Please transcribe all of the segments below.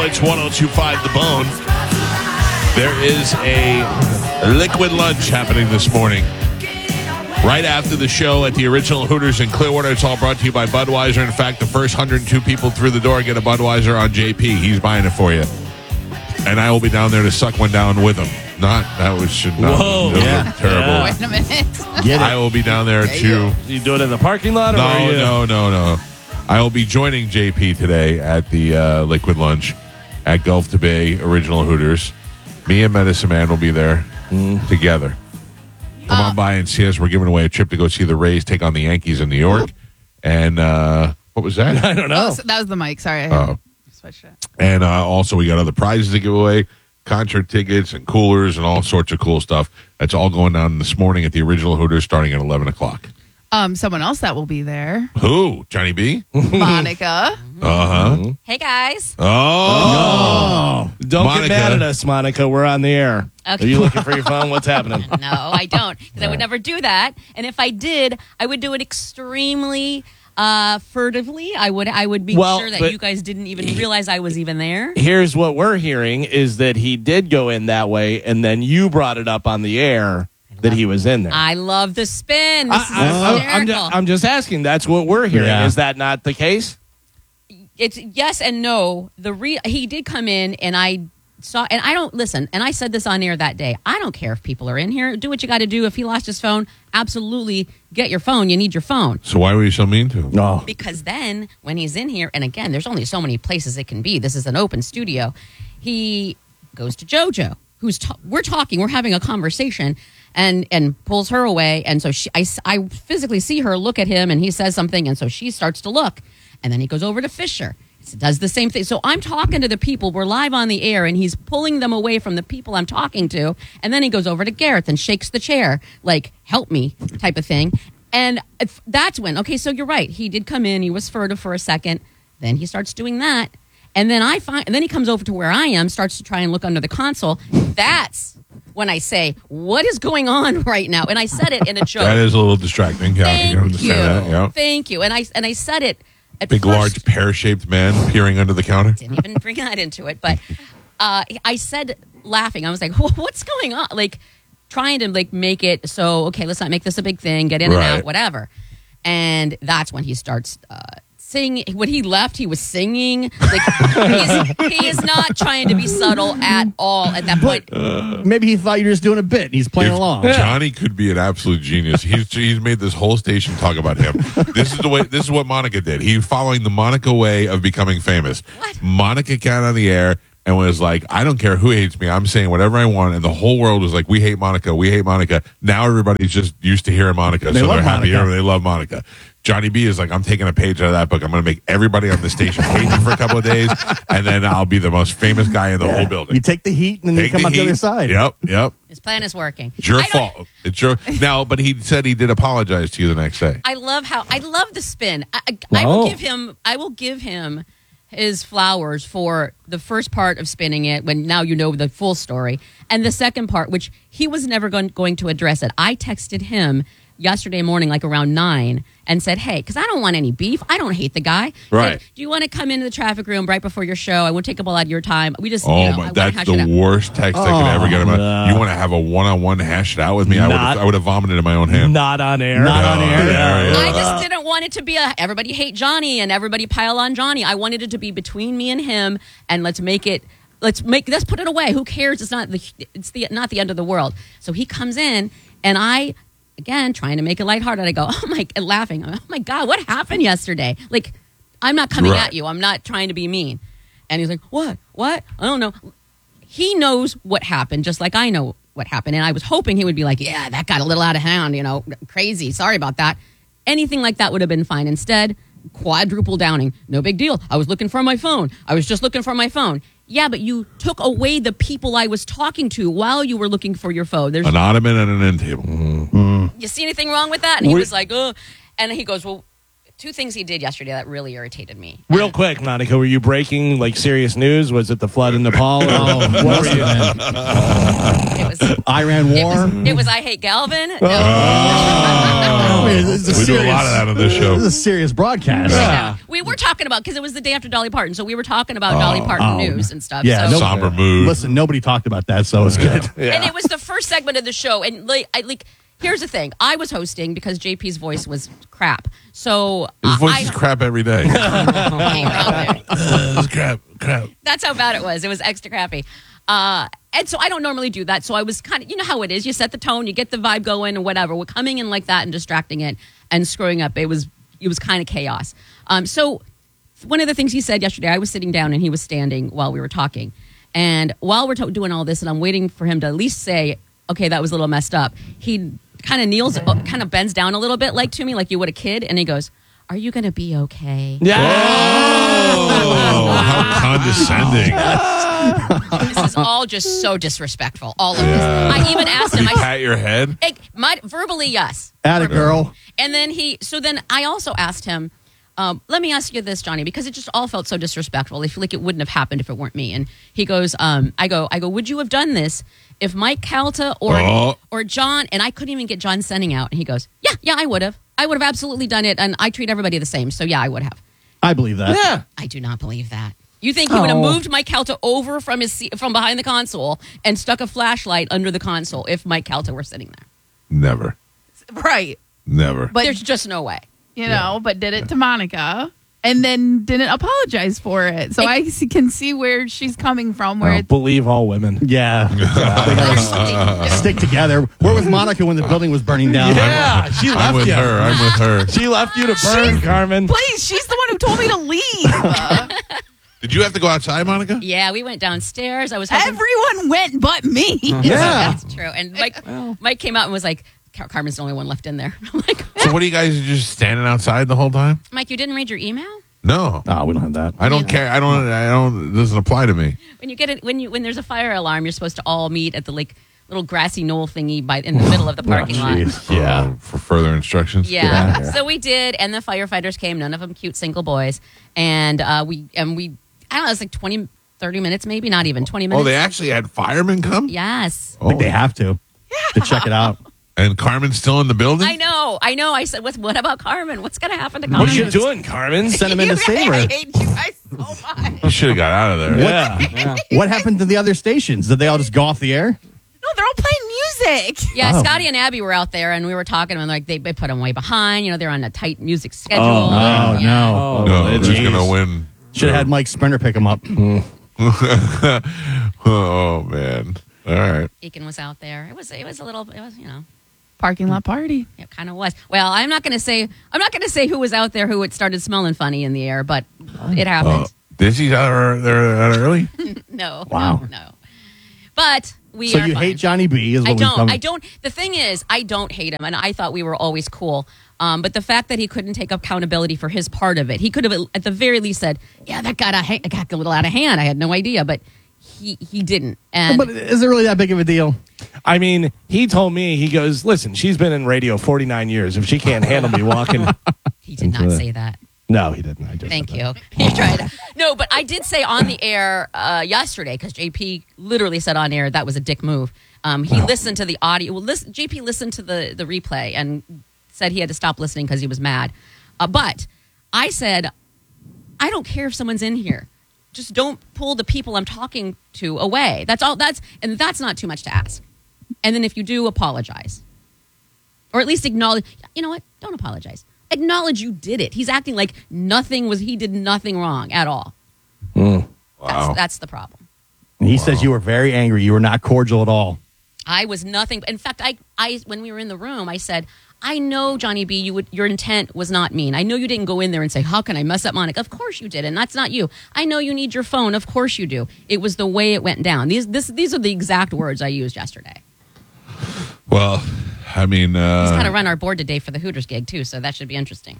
It's 102.5 The Bone. There is a liquid lunch happening this morning. Right after the show at the original Hooters in Clearwater. It's all brought to you by Budweiser. In fact, the first 102 people through the door get a Budweiser on JP. He's buying it for you. And I will be down there to suck one down with him. Should not. Whoa. Yeah. Terrible. Oh, wait a minute. Get it. I will be down there too. You do it in the parking lot? Or No. I will be joining JP today at the Liquid Lunch at Gulf to Bay Original Hooters. Me and Medicine Man will be there together. Come on by and see us. We're giving away a trip to go see the Rays take on the Yankees in New York. And what was that? I don't know. Oh, so that was the mic. Sorry. Oh. Switched it. And also, we got other prizes to give away, concert tickets and coolers and all sorts of cool stuff. That's all going down this morning at the original Hooters starting at 11 o'clock. Someone else that will be there. Who? Johnny B? Monica. Uh-huh. Hey, guys. Oh. Don't Monica. get mad at us, Monica. We're on the air. Okay. Are you looking for your phone? What's happening? No, I don't. Because I would never do that. And if I did, I would do it extremely furtively. I would be sure that you guys didn't even realize I was even there. Here's what we're hearing is that he did go in that way, and then you brought it up on the air that he was in there. I love the spin. This is hysterical. I'm just asking. That's what we're hearing. Yeah. Is that not the case? It's yes and no. He did come in, and I saw, and I don't listen. And I said this on air that day. I don't care if people are in here. Do what you got to do. If he lost his phone, absolutely get your phone. You need your phone. So why were you so mean to him? No. Because then when he's in here, and again, there's only so many places it can be. This is an open studio. He goes to JoJo, we're talking, we're having a conversation, and pulls her away. And so I physically see her look at him, and he says something, and so she starts to look. And then he goes over to Fisher. He does the same thing. So I'm talking to the people. We're live on the air, and he's pulling them away from the people I'm talking to. And then he goes over to Gareth and shakes the chair, like, help me type of thing. And that's when, okay, so you're right. He did come in. He was furtive for a second. Then he starts doing that. And then and then he comes over to where I am, starts to try and look under the console. That's when I say, what is going on right now? And I said it in a joke. That is a little distracting. Yeah, Thank you understand you. that. Yeah. Thank you. And I said it at Big, first. large, pear-shaped man peering under the counter. Didn't even bring that into it. But I said, laughing, I was like, what's going on? Like, trying to like make it so, okay, let's not make this a big thing, get in and out, whatever. And that's when he starts singing. When he left, he was singing. Like, he is not trying to be subtle at all at that point. Maybe he thought you were just doing a bit. And he's playing along. Johnny could be an absolute genius. He's made this whole station talk about him. This is what Monica did. He's following the Monica way of becoming famous. What? Monica got on the air and was like, I don't care who hates me. I'm saying whatever I want. And the whole world was like, we hate Monica. We hate Monica. Now everybody's just used to hearing Monica. So they're happy here. They love Monica. Johnny B is like, I'm taking a page out of that book. I'm going to make everybody on the station hate me for a couple of days. And then I'll be the most famous guy in the whole building. You take the heat and then you come out the other side. Yep. His plan is working. It's your fault. It's your now, but he said he did apologize to you the next day. I love the spin. I will give him his flowers for the first part of spinning it when now you know the full story. And the second part, which he was never going to address it. I texted him yesterday morning, like around 9, and said, hey, because I don't want any beef. I don't hate the guy. Right. Said, do you want to come into the traffic room right before your show? I won't take up a lot of your time. We just, that's the worst text I could ever get. You want to have a one-on-one hash it out with me? I would have vomited in my own hand. Not on air. I just didn't want it to be everybody hate Johnny and everybody pile on Johnny. I wanted it to be between me and him, and let's put it away. Who cares? It's not the end of the world. So he comes in, and I, again, trying to make it lighthearted, I go, laughing. Oh my God, what happened yesterday? Like, I'm not coming at you. I'm not trying to be mean. And he's like, what? I don't know. He knows what happened, just like I know what happened. And I was hoping he would be like, yeah, that got a little out of hand, crazy. Sorry about that. Anything like that would have been fine. Instead, quadruple downing. No big deal. I was looking for my phone. I was just looking for my phone. Yeah, but you took away the people I was talking to while you were looking for your phone. There's an ottoman and an end table. You see anything wrong with that? And he was like, oh. And he goes, well, 2 things he did yesterday that really irritated me. Real quick, Monica, were you breaking like serious news? Was it the flood in Nepal? What were you? It was Iran war. It was I hate Galvin. Oh, this is We do a lot of that on this show. This is a serious broadcast. Yeah. We were talking about, because it was the day after Dolly Parton, so we were talking about Dolly Parton news and stuff. Yeah, so. Somber mood. Listen, nobody talked about that, so it's good. And it was the first segment of the show. And here's the thing: I was hosting because JP's voice was crap. So His voice is crap every day. It's crap. That's how bad it was. It was extra crappy. And so I don't normally do that. So I was kind of, you know how it is. You set the tone, you get the vibe going, or whatever. We're coming in like that and distracting it and screwing up. It was kind of chaos. So one of the things he said yesterday, I was sitting down and he was standing while we were talking. And while we're doing all this, and I'm waiting for him to at least say, "Okay, that was a little messed up," he kind of kneels, kind of bends down a little bit, like to me, like you would a kid, and he goes, "Are you going to be okay?" Oh, how condescending. This is all just so disrespectful. All of this. I even asked him. You pat your head? Verbally, yes. Atta girl. And then I also asked him, let me ask you this, Johnny, because it just all felt so disrespectful. I feel like it wouldn't have happened if it weren't me. And he goes, I go, would you have done this if Mike Calta or John, and I couldn't even get John Senning out. And he goes, yeah, I would have. I would have absolutely done it. And I treat everybody the same. So yeah, I would have. I believe that. Yeah. I do not believe that. You think he would have moved Mike Calta over from his seat, from behind the console and stuck a flashlight under the console if Mike Calta were sitting there? Never. Right. Never. But There's just no way. you know, but did it to Monica and then didn't apologize for it. So I can see where she's coming from. Where it's Believe all women. Yeah. They gotta stick together. Where was Monica when the building was burning down? Yeah, she left I'm with you. her. I'm with her. She left you to burn, Carmen. please, she's the one who told me to leave. Did you have to go outside, Monica? Yeah, we went downstairs. I was hoping- Everyone went but me. Yeah. That's true. And Mike came out and was like, Carmen's the only one left in there. I'm like, So what are you guys just standing outside the whole time? Mike, you didn't read your email? No. Oh, we don't have that. I don't care. I don't. It doesn't apply to me. When you get it, when there's a fire alarm, you're supposed to all meet at the little grassy knoll thingy in the middle of the parking lot. Jeez. Yeah. For further instructions. Yeah. So we did, and the firefighters came. None of them cute single boys, and we I don't know. It's like 20, 30 minutes, maybe not even 20 minutes. Oh, they actually had firemen come? Yes. I think they have to check it out. And Carmen's still in the building? I know. I said, what about Carmen? What's going to happen to Carmen? What are you doing, Carmen? Send him in to save I her. hate you guys so much. You should have got out of there. Yeah. What happened to the other stations? Did they all just go off the air? No, they're all playing music. Yeah, Oh. Scotty and Abby were out there, and we were talking, and like they put them way behind. You know, they're on a tight music schedule. Oh, and, yeah. no. No, they're Jeez. going to win. Should have had Mike Sprinter pick him up. Oh, man. All right. Aiken was out there. It was a little. It was, you know. Parking lot party. It kind of was. Well, I'm not going to say who was out there who had started smelling funny in the air, but it happened. Dizzy's out there that early? No. Wow. No. But we So are you fine. hate Johnny B is what I don't. The thing is, I don't hate him, and I thought we were always cool. But the fact that he couldn't take accountability for his part of it, he could have at the very least said, "Yeah, that got a little out of hand. I had no idea," but he didn't. And But is it really that big of a deal? I mean, he told me, he goes, listen, she's been in radio 49 years. If she can't handle me walking. he did not say that. No, he didn't. I just Thank said you. You tried. No, but I did say on the air yesterday, because JP literally said on air that was a dick move. He listened to the audio. Well, JP listened to the replay and said he had to stop listening because he was mad. But I said, I don't care if someone's in here. Just don't pull the people I'm talking to away. That's all. That's not too much to ask. And then if you do, apologize. Or at least acknowledge, you know what? Don't apologize. Acknowledge you did it. He's acting like he did nothing wrong at all. Wow. That's the problem. He says you were very angry. You were not cordial at all. I was nothing. In fact, I when we were in the room, I said, I know, Johnny B, your intent was not mean. I know you didn't go in there and say, how can I mess up Monica? Of course you did, and that's not you. I know you need your phone. Of course you do. It was the way it went down. These are the exact words I used yesterday. Well, I mean... He's got to run our board today for the Hooters gig, too, so that should be interesting.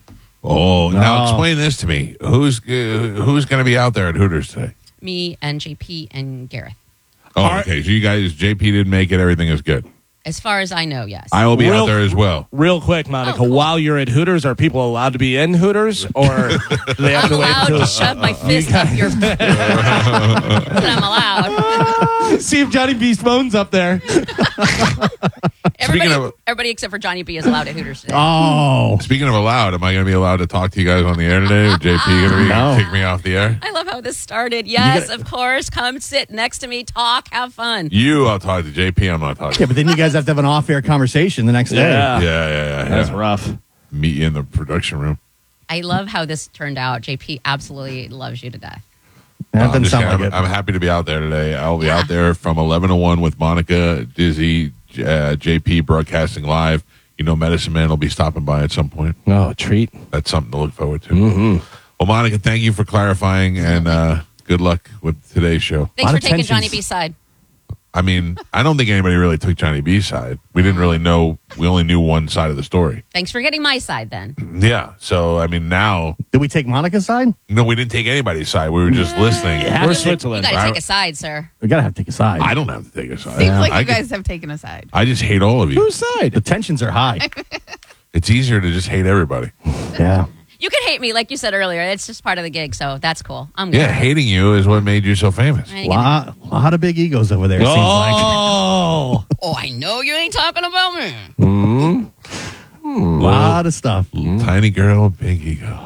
now explain this to me. Who's going to be out there at Hooters today? Me and JP and Gareth. Oh, okay. So you guys, JP didn't make it. Everything is good. As far as I know, yes. I will be out there as well. Real quick, Monica, Oh, cool. while you're at Hooters, are people allowed to be in Hooters? Or do they have I'm to wait allowed until... to shove my fist up your... But I'm allowed. See if Johnny B's phone's up there. Everybody except for Johnny B is allowed at Hooters today. Oh. Speaking of allowed, am I going to be allowed to talk to you guys on the air today? Or JP going to kick me off the air? I love how this started. Yes, of course. Come sit next to me, talk, have fun. I'll talk to JP. I'm not talking. Yeah, but then you guys have to have an off-air conversation the next day. Yeah. Yeah. That's rough. Meet you in the production room. I love how this turned out. JP absolutely loves you to death. That doesn't sound like it. I'm happy to be out there today. I'll be out there from 11 to 1 with Monica, Dizzy, JP broadcasting live. Medicine Man will be stopping by at some point. Oh, a treat. That's something to look forward to. Well, Monica, thank you for clarifying, and good luck with today's show. Thanks Lot for of taking tensions. Johnny B's side. I mean, I don't think anybody really took Johnny B's side. We didn't really know. We only knew one side of the story. Thanks for getting my side then. Yeah. So, I mean, now, Did we take Monica's side? no, we didn't take anybody's side. We were just listening. We're You Switzerland. got to take a side, sir. We got to have to take a side. I don't have to take a side. Seems like I you could- guys have taken a side. I just hate all of you. Whose side? The tensions are high. It's easier to just hate everybody. Yeah. You can hate me, like you said earlier. It's just part of the gig, so that's cool. I'm good. Yeah, hating you is what made you so famous. I ain't gonna- Lot of big egos over there, it seems like. Oh. Oh, I know you ain't talking about me. Lot of stuff. Tiny girl, big ego.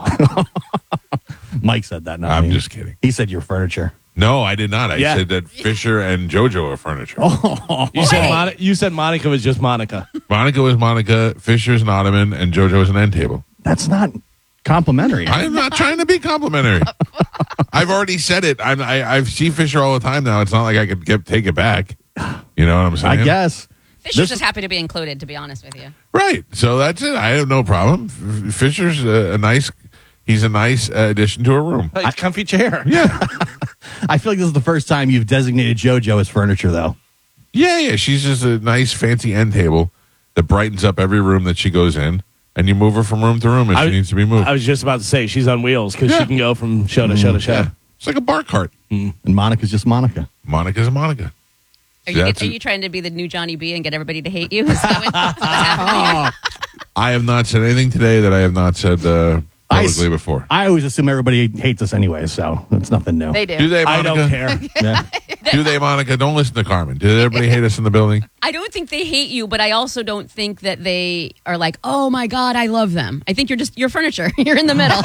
Mike said that. Not I'm me. just kidding. He said your furniture. No, I did not. I Yeah. said that Fisher and JoJo are furniture. You said Monica was just Monica. Monica was Monica, Fisher's an ottoman, and JoJo is an end table. That's not complimentary. I'm not trying to be complimentary. I've already said it. I see Fisher all the time now. It's not like I could take it back. You know what I'm saying? I guess. Fisher's just happy to be included, to be honest with you. Right. So that's it. I have no problem. Fisher's he's a nice addition to a room. A comfy chair. Yeah. I feel like this is the first time you've designated JoJo as furniture, though. Yeah. She's just a nice, fancy end table that brightens up every room that she goes in, and you move her from room to room if she needs to be moved. I was just about to say she's on wheels because Yeah. she can go from show to show to show. Yeah. It's like a bar cart. And Monica's just Monica. Monica's a Monica. Are That's you it. trying to be the new Johnny B and get everybody to hate you? Is that what's happening? I have not said anything today that I have not said publicly before. I always assume everybody hates us anyway, so it's nothing new. They do. Do they, I Monica? don't care. Yeah. Do they, Monica? Don't listen to Carmen. Did everybody hate us in the building? I don't think they hate you, but I also don't think that they are like, oh my God, I love them. I think you're furniture. You're in the middle.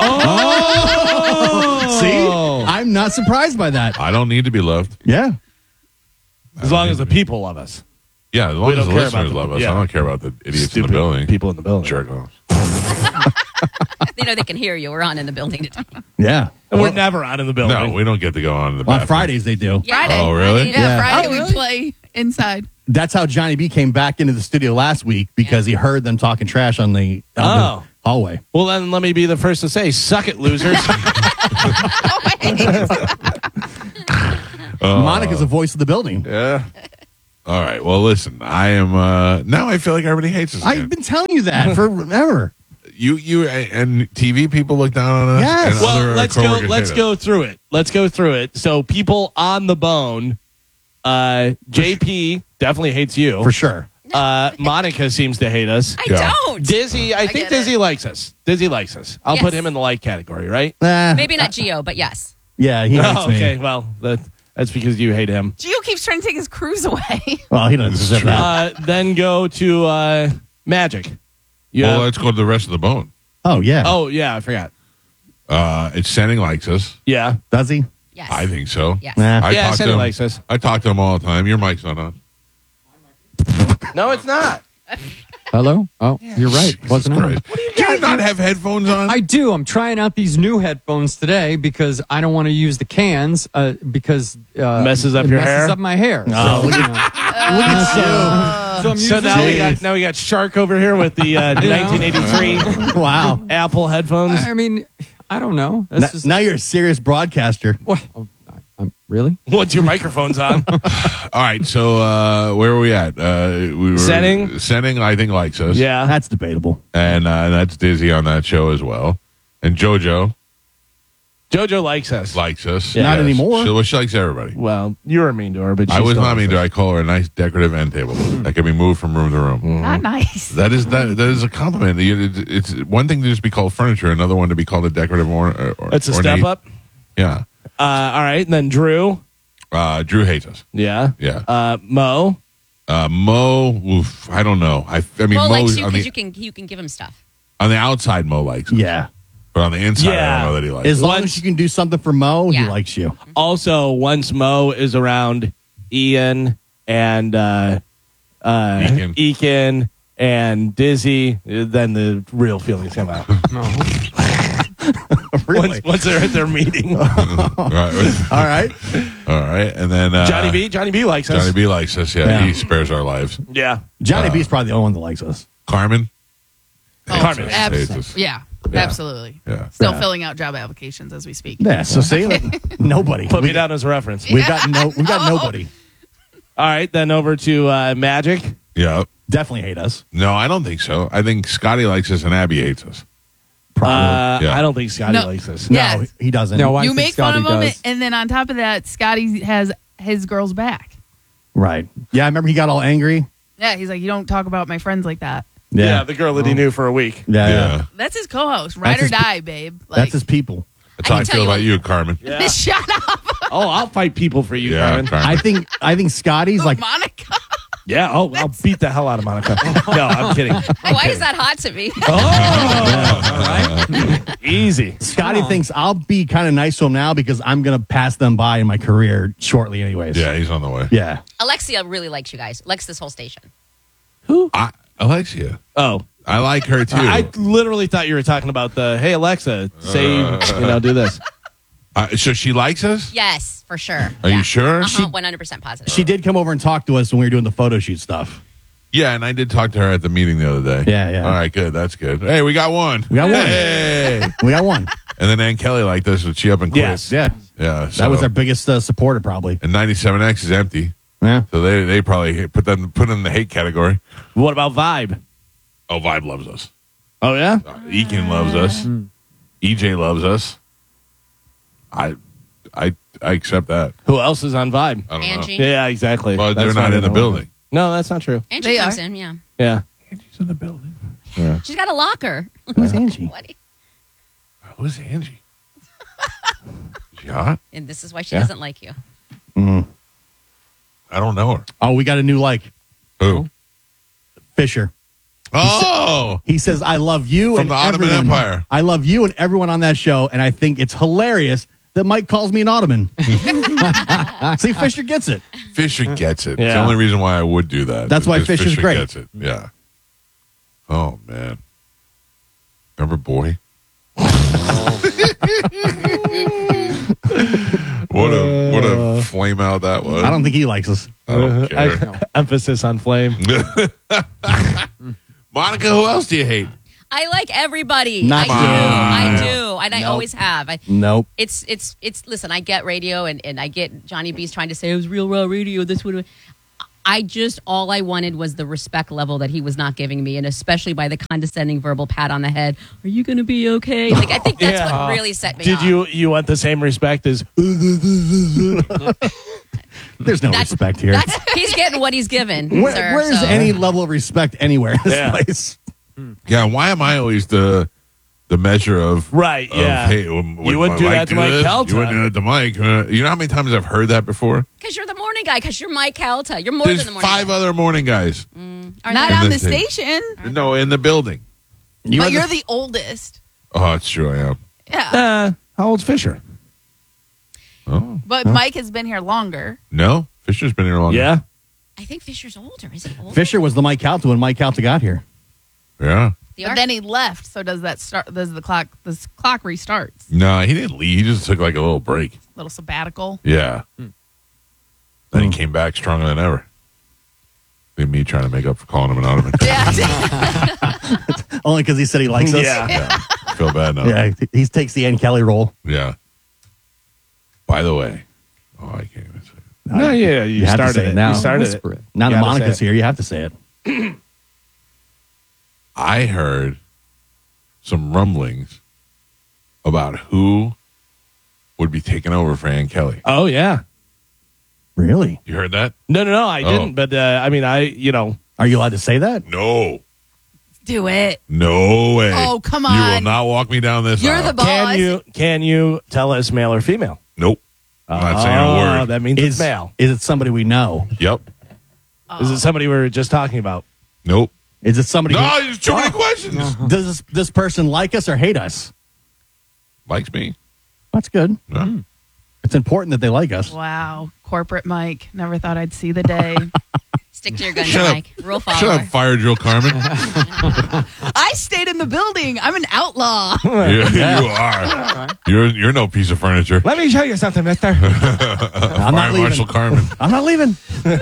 See? I'm not surprised by that. I don't need to be loved. Yeah. As long as the people love us. Yeah, as long We as don't the care listeners about love them. us. Yeah. I don't care about the idiots Stupid in the building. people in the building. Jerk offs. They know they can hear you. We're on in the building today. Yeah. And we're never out in the building. No, we don't get to go on in the On bathroom. Fridays, they do. Friday. Oh, really? Yeah, Yeah. Friday Oh, really? we play inside. That's how Johnny B came back into the studio last week because he heard them talking trash on the hallway. Well, then let me be the first to say, suck it, losers. Monica's the voice of the building. Yeah. All right. Well, listen, I am now I feel like everybody hates us. I've Again. been telling you that forever. You and TV people look down on us. Yes. and Well, other let's coworkers hate us. go through it. Let's go through it. So people on the bone, JP definitely hates you. For sure. Monica seems to hate us. I Yeah. don't. Dizzy, I think get Dizzy likes us. Dizzy likes us. I'll Yes. put him in the like category, right? Maybe not Geo, but yes. Yeah, he hates Oh, me. okay, well, that's because you hate him. Gio keeps trying to take his cruise away. Well, he doesn't This is deserve true. that. Then go to Magic. Yeah. Well, let's go to the rest of the bone. Oh, yeah. Oh, yeah, I forgot. It's Sending likes us. Yeah. Does he? Yes. I think so. Yes. Nah. I Yeah, talk to Sandy him. likes us. I talk to him all the time. Your mic's not on. No, it's not. Hello? Oh, you're right. Wasn't on. Christ. Do you not have headphones on? I do. I'm trying out these new headphones today because I don't want to use the cans because Messes up it your messes hair? up my hair. Oh, look So I'm So using now we got Shark over here with the 1983 Wow. Apple headphones. I mean, I don't know. That's just Now you're a serious broadcaster. what. Really? Once your microphone's on. All right. So where were we at? We were Sending? Sending, I think, likes us. Yeah. That's debatable. And that's Dizzy on that show as well. And JoJo JoJo likes us. likes us. Yeah. Not anymore. She likes everybody. Well, you were mean to her, but I she was still not mean likes to her. us. I call her a nice decorative end table that can be moved from room to room. Not nice. That is a compliment. It's one thing to just be called furniture, another one to be called a decorative or That's a ornate. step up. Yeah. All right. And then Drew. Drew hates us. Yeah. Yeah. Mo. Mo, oof, I don't know. I mean, Mo Mo likes you on because the, you can give him stuff. on the outside, Mo likes us. Yeah. But on the inside, I Yeah. don't know that he likes As us. long as you can do something for Mo, he Yeah. likes you. Also, once Mo is around Ian and Eakin and Dizzy, then the real feelings come out. Really? Once they're at their meeting. Right. All right. All right. And then Johnny B likes us. Johnny B likes us. Yeah, Yeah. he spares our lives. Yeah. Johnny B's probably the only one that likes us. Carmen? Carmen. Hates us. Yeah, Yeah. absolutely. Yeah. Still Yeah. filling out job applications as we speak. Yeah. So say nobody. Put me down as a reference. We've got nobody. All right, then over to Magic. Yeah. Definitely hate us. No, I don't think so. I think Scotty likes us and Abby hates us. Probably. Yeah. I don't think Scotty No. likes us. No, Yes. he doesn't. No, I You think make Scotty fun of him, does. and then on top of that, Scotty has his girl's back. Right. Yeah, I remember he got all angry. Yeah, he's like, you don't talk about my friends like that. Yeah, the girl that he knew for a week. Yeah. Yeah. That's his co-host, ride or his- die, babe. Like, That's his people. That's I how I can tell feel you about what- you, Carmen. Yeah. Shut up, Oh, I'll fight people for you, Yeah, Carmen. Carmen. I think Scotty's like Monica. Yeah, I'll beat the hell out of Monica. No, I'm kidding. Why is that hot to me? Easy. Scotty thinks I'll be kind of nice to him now because I'm gonna pass them by in my career shortly, anyways. Yeah, he's on the way. Yeah. Alexia really likes you guys. Likes this whole station. Alexia. Oh, I like her too. I literally thought you were talking about the, hey, Alexa, say, do this. So she likes us? Yes, for sure. Are you sure? 100% positive. She did come over and talk to us when we were doing the photo shoot stuff. Yeah, and I did talk to her at the meeting the other day. Yeah, yeah. All right, good. That's good. Hey, we got one. We got one. Hey. We got one. And then Ann Kelly liked us, but she up and quit. Yes. Yeah. Yeah. That was our biggest supporter, probably. And 97X is empty. Yeah. So they probably put in the hate category. What about Vibe? Oh, Vibe loves us. Oh, yeah? Eakin loves us. EJ loves us. I accept that. Who else is on Vibe? I don't Angie. Yeah, exactly. know. But they're That's not why in the they don't- building. No, that's not true. Angie They comes are. in, yeah. Yeah. Angie's in the building. She's got a locker. Who's Angie? What? Who's Angie? Is she hot? And this is why she Yeah. doesn't like you. I don't know her. Oh, we got a new like. Who? Fisher. Oh, He says, I love you From and the Ottoman everyone. Empire. I love you and everyone on that show, and I think it's hilarious that Mike calls me an Ottoman. See, Fisher gets it. Fisher gets it. It's the Yeah. only reason why I would do that. That's why because Fisher's great. Gets it. Yeah. Oh man. Remember Boy? What a flame out that was. I don't think he likes us. I don't care. Emphasis on flame. Monica, who else do you hate? I like everybody. Not I you. do. And I Nope. always have. Nope. It's listen, I get radio and I get Johnny B's trying to say it was real raw radio. This would all I wanted was the respect level that he was not giving me, and especially by the condescending verbal pat on the head. Are you going to be okay? Like I think that's Yeah. what really set me Did off. you want the same respect as There's no respect here. He's getting what he's given. sir, Where's so. any level of respect anywhere in this Yeah. place? Yeah, why am I always the measure of Right, of, yeah. Hey, You wouldn't do that to Mike Calta. You wouldn't do that to Mike. You know how many times I've heard that before? Because you're the morning guy. Because you're Mike Calta. You're more There's than the morning 5 guy. other morning guys. Are Not there? on the this thing. station, No, in the building. but you're the oldest. Oh, it's true. I am. Yeah, how old's Fisher? Oh but Mike has been here longer. no, Fisher's been here longer. Yeah. I think Fisher's older. Is he older? Fisher was the Mike Calta when Mike Calta got here. Yeah. The But Arch- then he left. So does that start? Does the clock? This clock restarts. No, he didn't leave. He just took like a little break. Little sabbatical. Yeah. Then he came back stronger than ever. Me trying to make up for calling him an Ottoman. Yeah. Only because he said he likes us. Yeah. Yeah. I feel bad now. Yeah, he takes the Ann Kelly role. Yeah. By the way, I can't even say it. No, yeah, you have to started say it. now. You started Whisper it. it. Now You that gotta Monica's say it. here, you have to say it. I heard some rumblings about who would be taking over for Ann Kelly. Oh, yeah. Really? You heard that? No, I Oh. didn't. But, I mean, Are you allowed to say that? No. Do it. No way. Oh, come You will on. not walk me down this You're aisle. the boss. can you tell us male or female? Nope. I'm not saying a word. That means it's male. Is it somebody we know? Yep. Is it somebody we were just talking about? Nope. Is it somebody? No, there's too many questions. Does this person like us or hate us? Likes me. That's good. Yeah. It's important that they like us. Wow. Corporate Mike. Never thought I'd see the day. Stick to your guns, Shut up. Mike. Rule Shut follower. up, Fire Drill Carmen. I stayed in the building. I'm an outlaw. You are. You're no piece of furniture. Let me show you something, mister. I'm not Fire leaving. Marshal Carmen. I'm not leaving.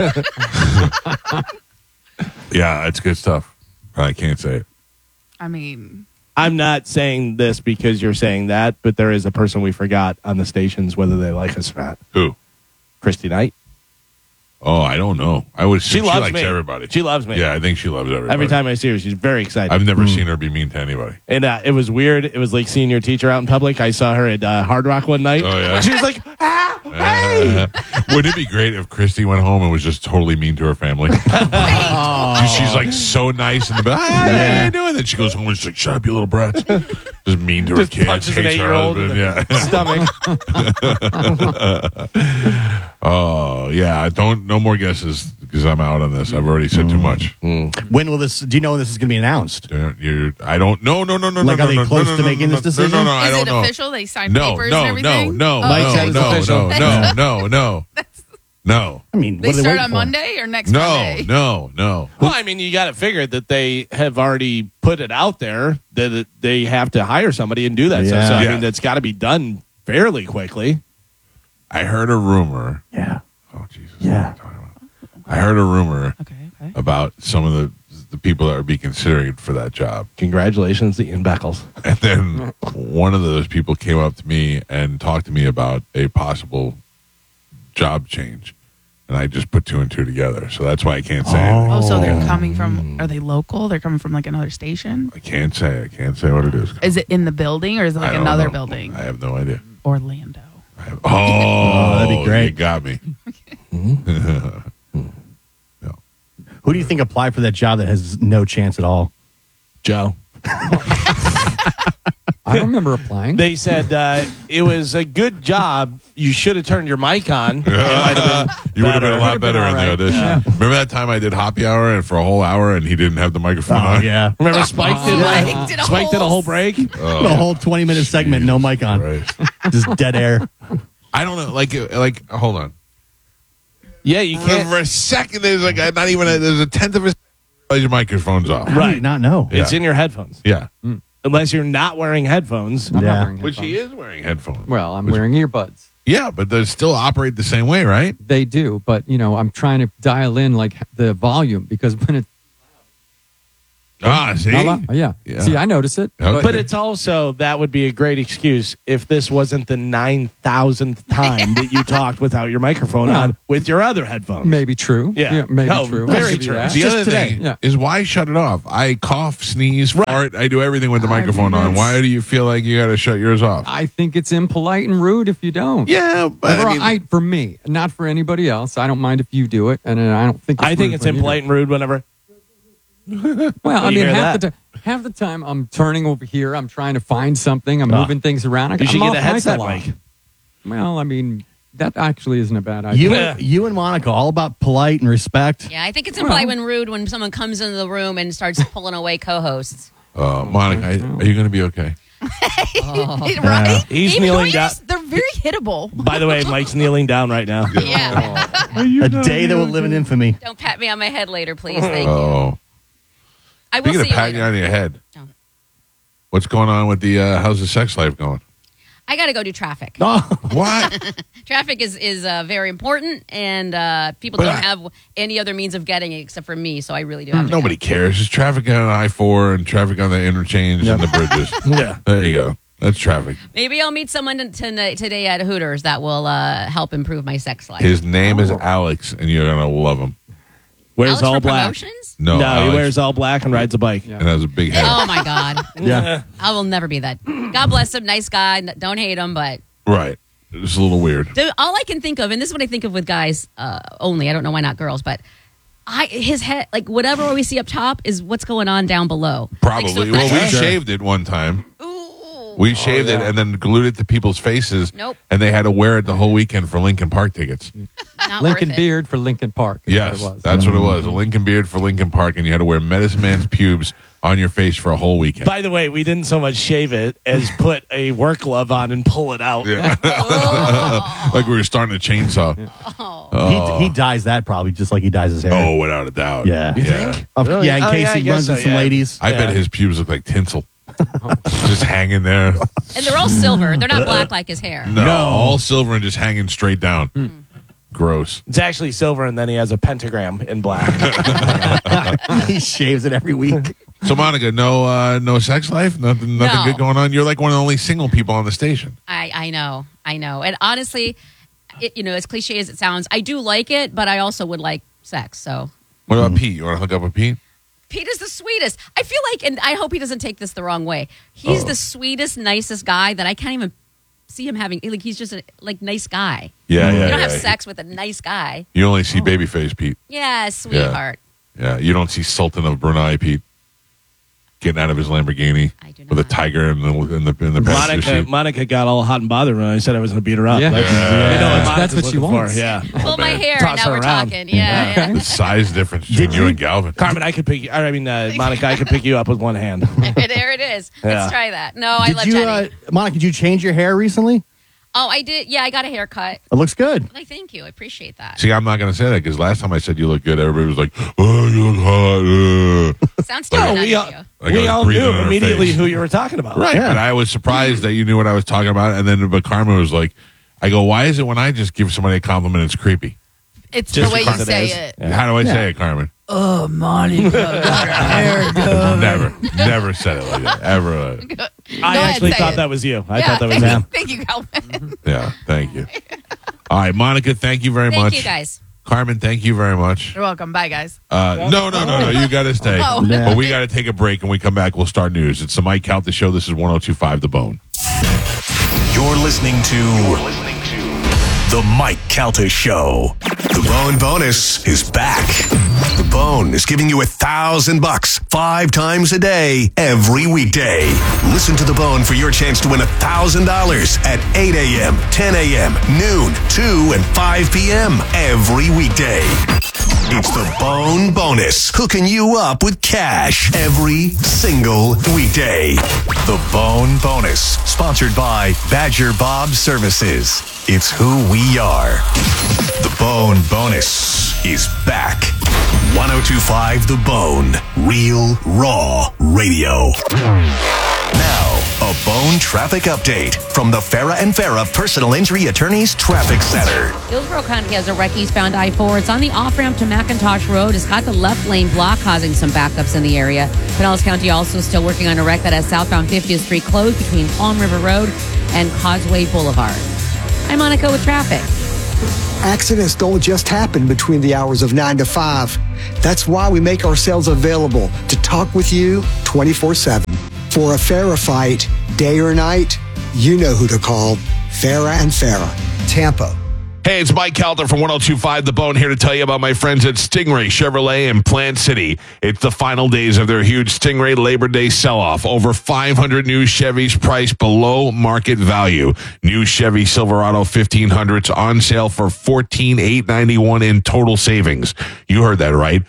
Yeah, it's good stuff. I can't say it. I mean, I'm not saying this because you're saying that, but there is a person we forgot on the stations, whether they like us or not. Who? Christy Knight. Oh, I don't know. I would assume She loves likes me. everybody. She loves me. Yeah, I think she loves everybody. Every time I see her, she's very excited. I've never seen her be mean to anybody. And it was weird. It was like seeing your teacher out in public. I saw her at Hard Rock one night. Oh, yeah? She was like, hey. Wouldn't it be great if Christy went home and was just totally mean to her family? She's like so nice in the back. Hey, how you doing? Then she goes home and she's like, shut up, you little brats. Just mean to her Just kids. punches an Hates her 8-year-old husband. in Yeah. Stomach. Oh, yeah. No more guesses because I'm out on this. I've already said too much. When will this? Do you know when this is going to be announced? I don't. No. Like, are they close to making this decision? No, I is don't it know. official? They signed No, papers and everything? no. Mike said it's official. No. I mean, They what are they start waiting on for? Monday or next Monday? No. Well, I mean, you got to figure that they have already put it out there that they have to hire somebody and do that stuff. So, I Yeah. mean, that's got to be done fairly quickly. I heard a rumor. Yeah. Oh, Jesus. Yeah. I heard a rumor Okay. about some of the people that would be considered for that job. Congratulations to Ian Beckles. And then one of those people came up to me and talked to me about a possible job change. And I just put two and two together. So that's why I can't say anything. Oh, so they're coming from, are they local? They're coming from like another station? I can't say what it is. Is it in the building or is it I like don't another know. building? I have no idea. Orlando. that'd be great. You got me. Who do you think applied for that job that has no chance at all? Joe. I remember applying. They said it was a good job. You should have turned your mic on. It might have been You would have been a better. lot better in the audition. Remember that time I did happy hour and for a whole hour and he didn't have the microphone on? Yeah. Remember Spike did, Spike did a whole break? The whole 20-minute segment, no mic on. Right. Just dead air. I don't know. Like, hold on. Yeah, you can't. For a second, there's like not even there's a tenth of a second your microphone's off. How do you not know? It's in your headphones. Yeah. Unless you're not wearing headphones. I'm not Yeah. wearing Which he headphones. is wearing headphones. Well, I'm wearing earbuds. Yeah, but they still operate the same way, right? They do, but I'm trying to dial in like the volume because when it's See? yeah. See, I notice it. Okay. But it's also, that would be a great excuse if this wasn't the 9,000th time that you talked without your microphone on with your other headphones. Maybe true. Yeah. maybe No, true. very I'll give you true. that. The just other today. thing Yeah. is why shut it off? I cough, sneeze, fart. I do everything with the microphone on. Why do you feel like you got to shut yours off? I think it's impolite and rude if you don't. Yeah, but For me, not for anybody else. I don't mind if you do it, and I don't think. I think rude it's when you do impolite and rude whenever. it. Well, I You mean, hear half the time I'm turning over here. I'm trying to find something. I'm Oh. moving things around. You should I'm get a off mic headset lot. mic. Well, I mean, that actually isn't a bad idea. You and Monica, all about polite and respect. Yeah, I think it's impolite when rude when someone comes into the room and starts pulling away co-hosts. Monica, are you going to be okay? Right? He's Even kneeling though down. they're very hittable. By the way, Mike's kneeling down right now. Yeah. A day that will live in infamy. Don't pat me on my head later, please. Thank you. Oh. I will Speaking of see you patting later. on your head, Oh. what's going on with the how's the sex life going? I got to go do traffic. What? Traffic is very important, and people But don't have any other means of getting it except for me, so I really do have to Nobody cares. There's traffic on I-4 and traffic on the interchange and the bridges. Yeah. There you go. That's traffic. Maybe I'll meet someone today at Hooters that will help improve my sex life. His name is Alex, and you're going to love him. Wears Alex all for black. promotions? No, No, Alex, he wears all black and rides a bike. Yeah. and has a big head. Oh, my God. Yeah. I will never be that. God bless him. Nice guy. Don't hate him, but Right. It's a little weird. all I can think of, and this is what I think of with guys only, I don't know why not girls, but his head, like whatever we see up top is what's going on down below. Probably. Like, so Well, we if I- shaved it one time. Ooh. We shaved it and then glued it to people's faces. Nope. And they had to wear it the whole weekend for Lincoln Park tickets. Not Lincoln worth it. beard for Lincoln Park. is Yes, what it was. that's what it was. A Lincoln beard for Lincoln Park, and you had to wear Medicine Man's pubes on your face for a whole weekend. By the way, we didn't so much shave it as put a work glove on and pull it out. Yeah. Like we were starting a chainsaw. He dyes that probably just like he dyes his hair. Oh, without a doubt. Yeah. You think? Yeah, Really? in Oh, case yeah, I he guess runs so, into some yeah. ladies. I bet his pubes look like tinsel. Just hanging there. And they're all silver. They're not black like his hair. No, all silver and just hanging straight down. Gross. It's actually silver, and then he has a pentagram in black. He shaves it every week. So, Monica, no sex life? Nothing No. good going on? You're like one of the only single people on the station. I know. And honestly, as cliche as it sounds, I do like it, but I also would like sex. So What about Pete? You want to hook up with Pete? Pete is the sweetest. I feel like, and I hope he doesn't take this the wrong way. He's the sweetest, nicest guy that I can't even see him having. Like, he's just a nice guy. Yeah, yeah. You don't have yeah. sex with a nice guy. You only see babyface Pete. Yeah, sweetheart. Yeah, you don't see Sultan of Brunei Pete getting out of his Lamborghini I do with a not. tiger in the passenger seat. Monica got all hot and bothered when I said I was going to beat her up. Yeah. Like, Yeah. you know That's Monica's what she looking for. wants. Yeah. Pull my man. hair, Toss and now her we're around. talking. Yeah. The size difference between you and Galvin. Carmen, I could pick you. Monica, I could pick you up with one hand. There it is. Yeah. Let's try that. No, I love Did you, Jenny. Monica, did you change your hair recently? Oh, I did. Yeah, I got a haircut. It looks good. Like, thank you. I appreciate that. See, I'm not going to say that because last time I said you look good, everybody was like, "Oh, you look hot." Sounds No, too we all, nice of you. Like I we was all breathing knew in her immediately face. who you were talking about. Right, but I was surprised that you knew what I was talking about. And then, but Carmen was like, "I go, why is it when I just give somebody a compliment, it's creepy? It's Just the way you because it say is. it. How do I say it, Carmen? Oh, Monica got her hair done. Never said it like that ever. I Go ahead, actually say thought it. that was you. I Yeah, thought that was thank him. you. Thank you, Calvin. Yeah, thank you. All right, Monica, thank you very Thank much. you, guys. Carmen, thank you very much. You're welcome. Bye, guys. No, you got to stay. Oh. But we got to take a break. When we come back, we'll start news. It's the Mike Calta Show. This is 102.5 The Bone. You're listening to The Mike Calta Show. The Bone Bonus is back. The Bone is giving you $1,000 5 times a day, every weekday. Listen to The Bone for your chance to win $1,000 at 8 a.m., 10 a.m., noon, 2, and 5 p.m. every weekday. It's the Bone Bonus, hooking you up with cash every single weekday. The Bone Bonus, sponsored by Badger Bob Services. It's who we are. The Bone Bonus is back. 102.5 The Bone, real, raw radio. Now, a Bone traffic update from the Farah and Farah Personal Injury Attorneys Traffic Center. Hillsborough County has a wreck eastbound I-4. It's on the off-ramp to McIntosh Road. It's got the left lane block, causing some backups in the area. Pinellas County also still working on a wreck that has southbound 50th Street closed between Palm River Road and Causeway Boulevard. I'm Monica with traffic. Accidents don't just happen between the hours of 9 to 5. That's why we make ourselves available to talk with you 24/7. For a Farah fight, day or night, you know who to call. Farah and Farah, Tampa. Hey, it's Mike Calter from 102.5 The Bone here to tell you about my friends at Stingray Chevrolet in Plant City. It's the final days of their huge Stingray Labor Day sell-off. Over 500 new Chevys priced below market value. New Chevy Silverado 1500s on sale for $14,891 in total savings. You heard that right.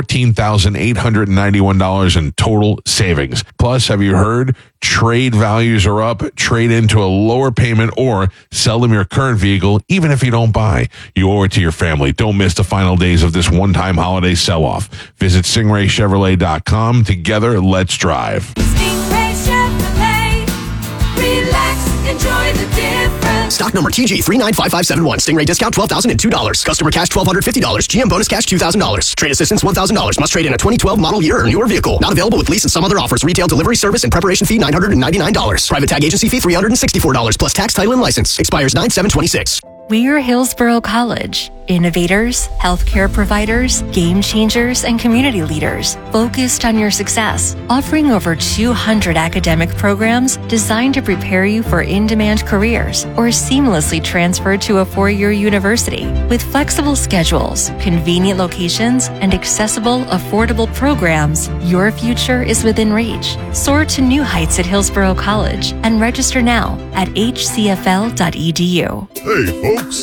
$14,891 in total savings. Plus, have you heard? Trade values are up. Trade into a lower payment or sell them your current vehicle, even if you don't buy. You owe it to your family. Don't miss the final days of this one-time holiday sell-off. Visit StingrayChevrolet.com. Together, let's drive. Stingray Chevrolet. Relax, enjoy the difference. Stock number TG395571. Stingray discount $12,002. Customer cash $1,250. GM bonus cash $2,000. Trade assistance $1,000. Must trade in a 2012 model year or newer vehicle. Not available with lease and some other offers. Retail delivery service and preparation fee $999. Private tag agency fee $364 plus tax, title, and license. Expires 9/7/26. We're Hillsborough College. Innovators, healthcare providers, game changers, and community leaders focused on your success, offering over 200 academic programs designed to prepare you for in-demand careers or seamlessly transfer to a four-year university. With flexible schedules, convenient locations, and accessible, affordable programs, your future is within reach. Soar to new heights at Hillsborough College and register now at hcfl.edu. Hey, folks,